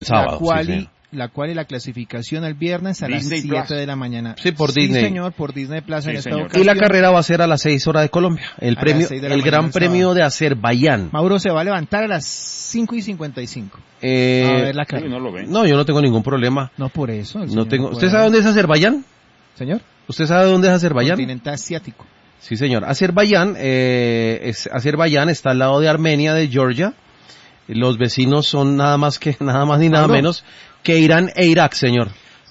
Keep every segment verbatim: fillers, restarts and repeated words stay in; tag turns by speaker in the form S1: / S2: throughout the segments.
S1: Sábado,
S2: la cual
S1: sí,
S2: y,
S1: sí.
S2: la cual y la clasificación el viernes a
S3: Disney
S2: las siete
S3: Plus.
S2: de la mañana.
S1: Sí, por
S2: sí,
S1: Disney.
S2: señor, por Disney Plus
S3: Sí,
S2: en esta
S3: señor.
S2: ocasión.
S1: Y la carrera va a ser a las seis horas de Colombia. El
S2: A
S1: premio,
S2: las seis de la
S1: el
S2: mañana
S1: gran
S2: el
S1: premio
S2: sábado.
S1: de Azerbaiyán.
S2: Mauro se va a levantar a las cinco y cincuenta y cinco.
S1: Eh,
S2: a ver la
S3: Sí,
S2: carrera.
S3: no lo ven.
S1: no, yo no tengo ningún problema.
S2: No por eso. el
S1: No
S2: señor
S1: tengo.
S2: puede-
S1: ¿Usted sabe dónde es Azerbaiyán?
S2: Señor.
S1: ¿Usted sabe dónde es Azerbaiyán?
S2: Continente asiático.
S1: Sí, señor. Azerbaiyán, eh, es, Azerbaiyán está al lado de Armenia, de Georgia. Los vecinos son nada más que, nada más ni nada
S2: Mauro.
S1: menos que Irán e Irak, señor.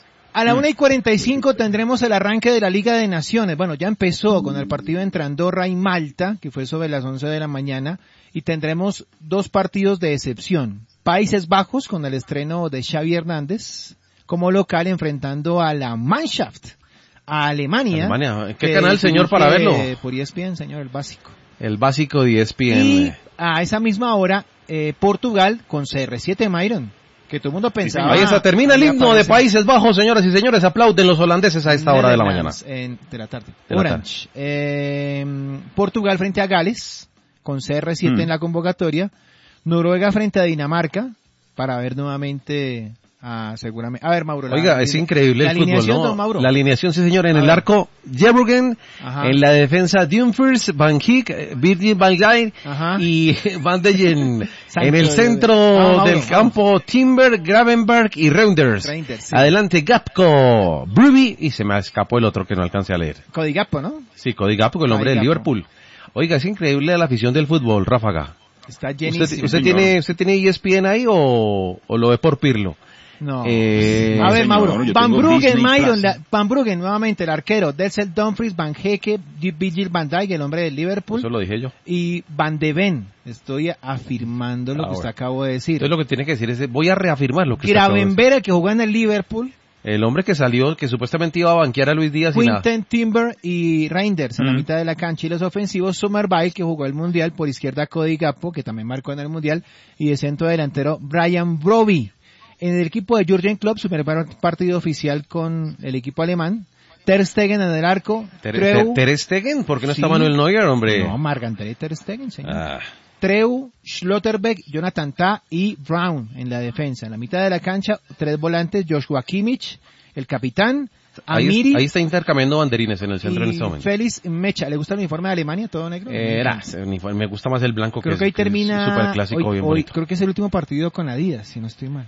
S2: A la una y cuarenta y cinco tendremos el arranque de la Liga de Naciones. Bueno, ya empezó con el partido entre Andorra y Malta, que fue sobre las once de la mañana, y tendremos dos partidos de excepción. Países Bajos, con el estreno de Xavi Hernández, como local enfrentando a la Mannschaft, a Alemania.
S1: Alemania. ¿En qué
S2: que
S1: canal, señor, para
S2: dirige
S1: verlo?
S2: Por E S P N, señor, el básico.
S1: El básico de E S P N.
S2: Y a esa misma hora, eh, Portugal con C R siete Myron, que todo el mundo pensaba...
S1: Ahí está, termina el
S2: ahí
S1: himno de
S2: aparece.
S1: Países Bajos, señoras y señores. Aplauden los holandeses a esta hora de la mañana.
S2: Netherlands, En, de la tarde.
S1: De la
S2: Orange. Eh, Portugal frente a Gales, con C R siete
S3: Mm.
S2: en la convocatoria. Noruega frente a Dinamarca, para ver nuevamente... Ah, seguramente. A ver, Mauro. la-
S1: Oiga, es
S2: la-
S1: increíble
S2: la
S1: el fútbol,
S2: alineación,
S1: ¿no?
S2: don Mauro.
S1: La alineación, sí, señor. En
S2: A
S1: el
S2: ver.
S1: arco, Jebrugen.
S2: Ajá.
S1: En la defensa, Dumfries, Van Heek, eh, Virgil van Dijk
S2: Ajá.
S1: y Van de Yen.
S2: Santo
S1: En el
S2: de-
S1: centro
S2: Vamos, Mauro,
S1: del
S2: vamos.
S1: campo, Timber, Gravenberg y Reunders.
S2: Reinders, sí.
S1: Adelante, Gapco, Bruby, y se me escapó el otro que no alcancé a leer.
S2: Codigapo, ¿no?
S1: Sí, Cody Gapco, el hombre
S2: Cody
S1: del
S2: Gakpo.
S1: Liverpool. Oiga, es increíble la afición del fútbol, Ráfaga.
S2: Está
S1: ¿Usted,
S2: llenísimo.
S1: usted
S3: señor.
S1: tiene, usted tiene E S P N ahí o, o lo ve por Pirlo?
S2: No.
S1: Eh,
S2: a ver,
S3: señor,
S2: Mauro.
S3: yo
S2: Van
S3: tengo
S2: Bruggen,
S3: Disney
S2: Myron,
S3: Plus.
S2: la- Van Bruggen, nuevamente el arquero. Denzel Dumfries, Van Heke, Virgil van Dijk, el hombre del Liverpool.
S1: Eso lo dije yo.
S2: Y Van de Ven. Estoy afirmando lo
S1: Ah,
S2: que usted
S1: bueno.
S2: acabó de decir.
S1: Entonces lo que tiene que decir es, voy a reafirmar lo que usted acaba de decir.
S2: Gravenberg, que jugó en el Liverpool.
S1: El hombre que salió, que supuestamente iba a banquear a Luis Díaz y nada.
S2: Quinten Timber y Reinders en la
S3: Mm.
S2: mitad de la cancha. Y los ofensivos, Somerville, que jugó el Mundial. Por izquierda, Cody Gakpo, que también marcó en el Mundial. Y de centro delantero, Brian Broby. En el equipo de Jurgen Klopp, su primer partido oficial con el equipo alemán. Ter Stegen en el arco.
S1: Ter,
S2: Treu-
S1: Ter- Ter Stegen, ¿por qué no
S2: Sí.
S1: está Manuel Neuer, hombre?
S2: No, Marc-André Ter Stegen, señor.
S1: Ah,
S2: Treu, Schlotterbeck, Jonathan Tah y Brown en la defensa. En la mitad de la cancha, tres volantes, Joshua Kimmich, el capitán,
S1: ahí,
S2: Amiri
S1: es- ahí está intercambiando banderines en el centro en
S2: y
S1: este momento.
S2: Félix Mecha. ¿Le gusta el uniforme de Alemania, todo negro?
S1: Eh, Era, ese uniforme, me gusta más el blanco
S2: Creo
S1: que,
S2: que hoy
S1: es- que es
S2: termina,
S1: súper clásico,
S2: hoy,
S1: bien
S2: hoy
S1: bonito.
S2: creo que es el último partido con Adidas, si no estoy mal.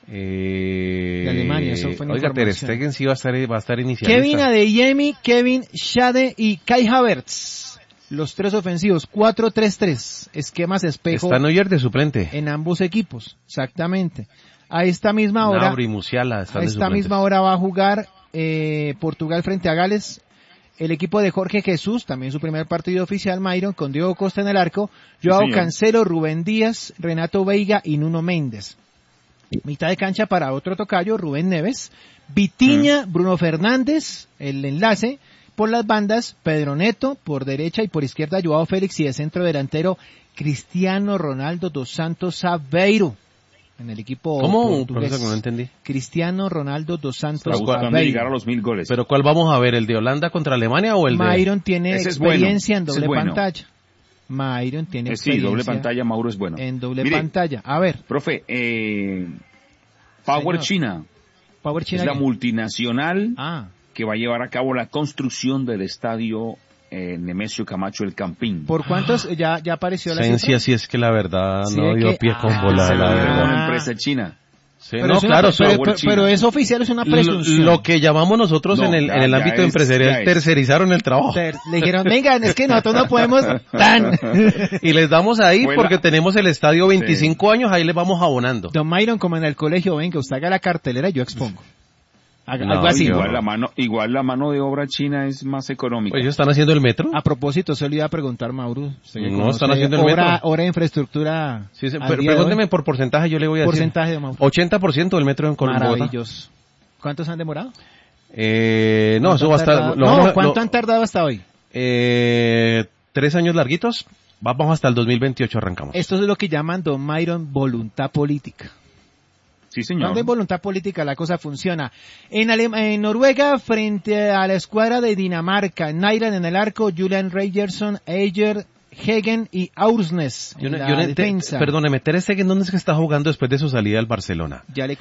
S1: Eh,
S2: de Alemania, eso fue una
S1: Oiga, Ter
S2: información.
S1: Stegen sí va a estar, va a estar iniciando.
S2: Kevin Adeyemi, Kevin Schade y Kai Havertz. Los tres ofensivos, cuatro tres tres, esquemas espejo
S1: Está Neuer de suplente.
S2: en ambos equipos, exactamente. A esta misma hora,
S1: Nabri, Musiala, están
S2: a
S1: de
S2: esta
S1: suplentes.
S2: misma hora va a jugar eh, Portugal frente a Gales. El equipo de Jorge Jesús, también su primer partido oficial, Myron, con Diego Costa en el arco, Joao
S3: señor.
S2: Cancelo, Rubén Díaz, Renato Veiga y Nuno Méndez. Mitad de cancha para otro tocayo, Rubén Neves, Vitinha, Bruno Fernández, el enlace, por las bandas, Pedro Neto, por derecha y por izquierda, Joao Félix y de centro delantero, Cristiano Ronaldo dos Santos Aveiro, en el equipo
S1: ¿Cómo?
S2: portugués.
S1: Profesor, que no entendí.
S2: Cristiano Ronaldo dos Santos
S3: Está buscando
S2: Aveiro.
S3: llegar a los mil goles.
S1: Pero ¿cuál vamos a ver? ¿El de Holanda contra Alemania o el de...?
S2: Myron tiene
S3: Ese es bueno,
S2: experiencia en
S3: ese es
S2: doble
S3: bueno.
S2: pantalla. Myron tiene
S3: Eh, sí,
S2: experiencia
S3: doble pantalla, Mauro es bueno.
S2: en doble
S3: Mire,
S2: pantalla. A ver,
S3: profe, eh, Power
S2: Señor.
S3: China
S2: Power China.
S3: es la
S2: ¿qué?
S3: multinacional
S2: Ah,
S3: que va a llevar a cabo la construcción del estadio eh, Nemesio Camacho El Campín.
S2: ¿por cuántos ya, ya apareció la
S1: Esencia,
S2: cifra?
S1: sí es que la verdad
S2: Sí,
S1: no
S2: es
S1: dio
S2: que-
S1: pie con
S2: ah,
S1: bola,
S3: Se
S1: la
S3: lo debe
S1: verdad.
S3: una empresa china.
S1: Sí,
S2: Pero
S1: no,
S2: es una-
S1: claro,
S2: pero,
S1: su-
S2: pero-
S3: China.
S2: pero es oficial, es una
S1: lo,
S2: presunción.
S1: lo que llamamos nosotros
S3: No,
S1: en el,
S3: ya-
S1: en el
S3: ya
S1: ámbito
S3: es-
S1: empresarial,
S3: ya es.
S1: tercerizaron el trabajo.
S2: Ter- Le dijeron, vengan, es que nosotros no podemos tan.
S1: Y les damos ahí
S3: Fue
S1: porque
S3: la-
S1: tenemos el estadio veinticinco años, ahí les vamos abonando.
S2: Don Myron, como en el colegio, venga, usted haga la cartelera y yo expongo. Haga-
S1: No,
S2: algo así.
S1: yo-
S3: Igual la mano, igual la mano de obra china es más económica.
S1: Pues ellos están haciendo el metro.
S2: A propósito, se le iba a preguntar, Mauro. usted que
S1: No,
S2: conoce
S1: están haciendo el
S2: obra,
S1: metro.
S2: obra de infraestructura.
S1: Sí, sí,
S2: al
S1: pero
S2: día de hoy.
S1: pregúnteme por porcentaje, yo le voy a decir.
S2: Porcentaje de Mauro.
S1: ochenta por ciento del metro en Colombia.
S2: Maravilloso. ¿Cuántos han demorado?
S1: Eh, no, eso va a
S2: ¿Cuánto han
S1: estar...
S2: tardado?
S1: lo
S2: No,
S1: vamos a-
S2: ¿cuánto
S1: lo-
S2: han tardado hasta hoy?
S1: eh, tres años larguitos. Vamos hasta el dos mil veintiocho, arrancamos.
S2: Esto es lo que llaman, don Myron, voluntad política.
S3: Sí, señor.
S2: Cuando hay voluntad política la cosa funciona. En, Alem- en Noruega, frente a la escuadra de Dinamarca, Nyland en el arco, Julian Regerson, Eiger, Hegen y Aursnes en
S1: Yo no-
S2: la
S1: yo no ente-
S2: defensa.
S1: Perdóneme, Ter Stegen, ¿dónde es que está jugando después de su salida del Barcelona?
S2: Ya le